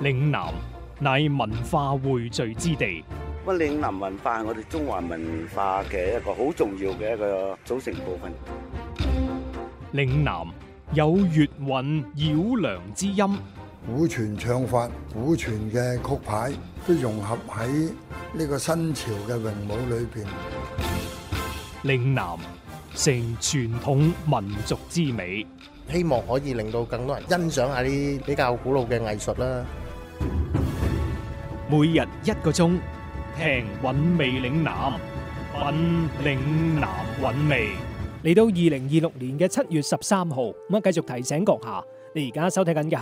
嶺南乃文化匯聚之地， 咁嶺南文化係我哋中華文化嘅一個好重要嘅一個組成部分。 嶺南有粵韻繞梁之音， 古傳唱法、古傳嘅曲牌都融合喺呢個新潮嘅詠舞裏邊。 嶺南成傳統民族之美， 希望可以令到更多人欣賞下啲比較古老嘅藝術啦。 每日1個鐘，聽韻味嶺南，品嶺南韻味。嚟到2026年嘅7月13號，咁啊繼續提醒閣下，你而家收睇緊嘅係